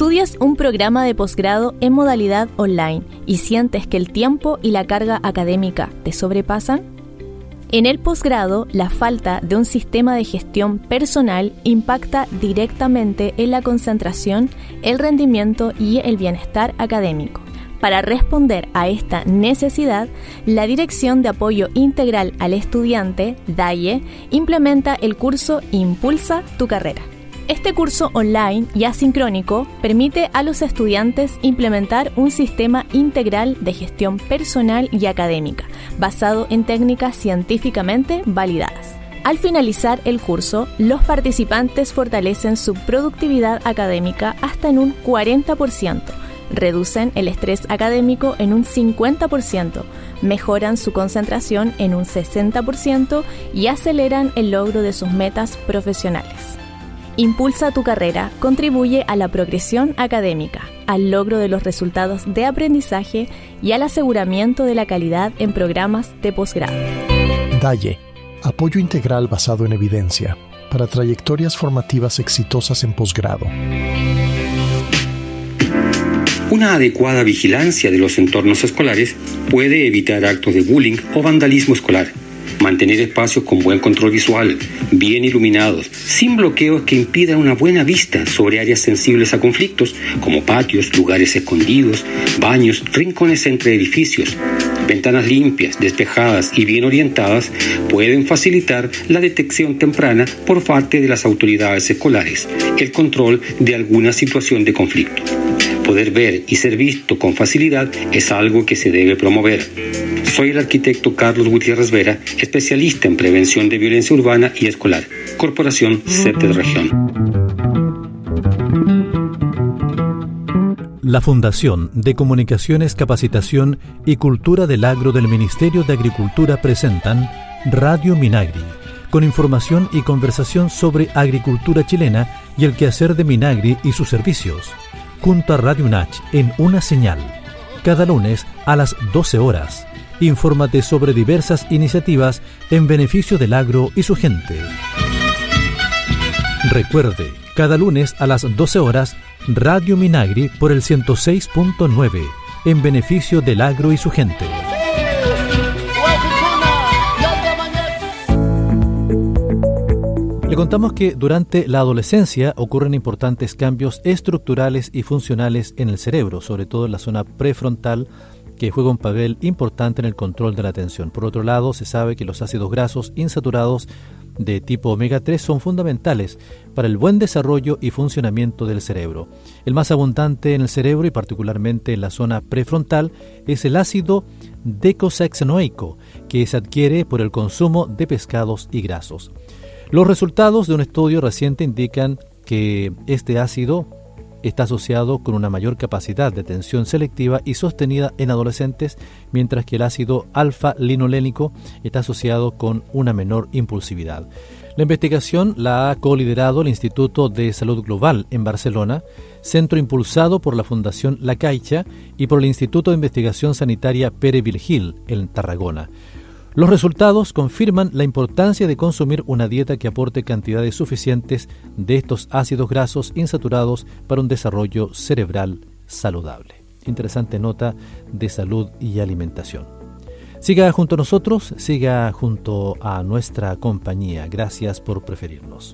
Estudias un programa de posgrado en modalidad online y sientes que el tiempo y la carga académica te sobrepasan. En el posgrado, la falta de un sistema de gestión personal impacta directamente en la concentración, el rendimiento y el bienestar académico. Para responder a esta necesidad, la Dirección de Apoyo Integral al Estudiante, DAIE, implementa el curso Impulsa tu Carrera. Este curso online y asincrónico permite a los estudiantes implementar un sistema integral de gestión personal y académica, basado en técnicas científicamente validadas. Al finalizar el curso, los participantes fortalecen su productividad académica hasta en un 40%, reducen el estrés académico en un 50%, mejoran su concentración en un 60% y aceleran el logro de sus metas profesionales. Impulsa tu Carrera contribuye a la progresión académica, al logro de los resultados de aprendizaje y al aseguramiento de la calidad en programas de posgrado. DAIE, apoyo integral basado en evidencia para trayectorias formativas exitosas en posgrado. Una adecuada vigilancia de los entornos escolares puede evitar actos de bullying o vandalismo escolar. Mantener espacios con buen control visual, bien iluminados, sin bloqueos que impidan una buena vista sobre áreas sensibles a conflictos, como patios, lugares escondidos, baños, rincones entre edificios. Ventanas limpias, despejadas y bien orientadas pueden facilitar la detección temprana por parte de las autoridades escolares, el control de alguna situación de conflicto. Poder ver y ser visto con facilidad es algo que se debe promover. Soy el arquitecto Carlos Gutiérrez Vera, especialista en prevención de violencia urbana y escolar. Corporación CETES Región. La Fundación de Comunicaciones, Capacitación y Cultura del Agro del Ministerio de Agricultura presentan Radio Minagri, con información y conversación sobre agricultura chilena y el quehacer de Minagri y sus servicios, junto a Radio UNACH en una señal, cada lunes a las 12 horas. Infórmate sobre diversas iniciativas en beneficio del agro y su gente. Recuerde, cada lunes a las 12 horas, Radio Minagri por el 106.9, en beneficio del agro y su gente. Le contamos que durante la adolescencia ocurren importantes cambios estructurales y funcionales en el cerebro, sobre todo en la zona prefrontal, que juega un papel importante en el control de la atención. Por otro lado, se sabe que los ácidos grasos insaturados de tipo omega 3 son fundamentales para el buen desarrollo y funcionamiento del cerebro. El más abundante en el cerebro y particularmente en la zona prefrontal es el ácido docosahexaenoico, que se adquiere por el consumo de pescados y grasos. Los resultados de un estudio reciente indican que este ácido está asociado con una mayor capacidad de atención selectiva y sostenida en adolescentes, mientras que el ácido alfa-linolénico está asociado con una menor impulsividad. La investigación la ha coliderado el Instituto de Salud Global en Barcelona, centro impulsado por la Fundación La Caixa y por el Instituto de Investigación Sanitaria Pere Virgil en Tarragona. Los resultados confirman la importancia de consumir una dieta que aporte cantidades suficientes de estos ácidos grasos insaturados para un desarrollo cerebral saludable. Interesante nota de salud y alimentación. Siga junto a nosotros, siga junto a nuestra compañía. Gracias por preferirnos.